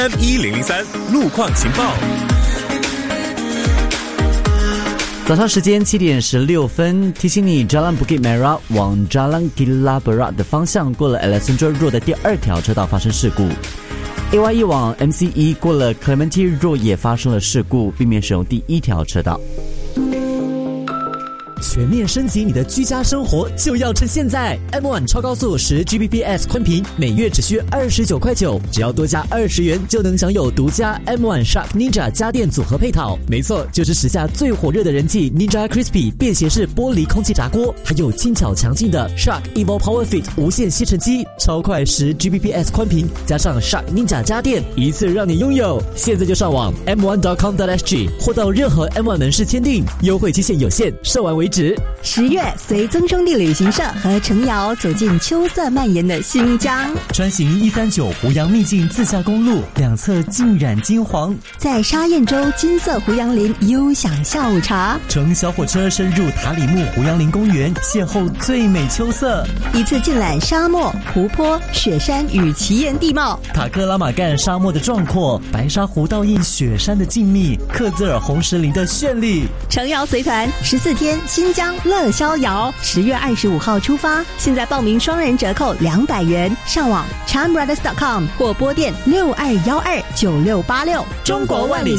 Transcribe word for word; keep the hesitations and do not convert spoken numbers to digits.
M 一零零三路况情报。 早上时间七点十六分，提醒你 Jalan Bukit Merah 往 Jalan Gila Berat 的方向，过了 Alexandra Road 的第二条车道发生事故。A Y E 往 M C E 过了 Clementi Road 也发生了事故，避免使用第一条车道。 全面升级你的居家生活就要趁现在 ！M 一 超高速十 G B P S 宽频，每月只需二十九块九，只要多加二十元就能享有独家 M 一 Shark Ninja 家电组合配套。没错，就是时下最火热的人气 Ninja Crispy 便携式玻璃空气炸锅，还有轻巧强劲的 Shark Evo Power Fit 无线吸尘机，超快十 G B P S 宽频，加上 Shark Ninja 家电，一次让你拥有。现在就上网 M 一 点 com 点 S G 或到任何 M 一 门市签订，优惠期限有限，售完为止。 十月，随曾兄弟旅行社和程瑶走进秋色蔓延的新疆， 穿行一三九湖洋秘境自驾公路，两侧浸染金黄， 在沙堰洲金色湖洋林悠享下午茶， 乘小火车深入塔里木湖洋林公园，邂逅最美秋色， 一次尽览沙漠、湖泊、雪山与奇岩地貌， 塔克拉玛干沙漠的壮阔，白沙湖倒映雪山的静谧，克孜尔红石林的绚丽。 程瑶随团十四天新疆乐逍遥，十月二十五号出发，现在报名双人折扣两百元，上网 charm brothers dot com 或拨电六二一二九六八六。 中国万里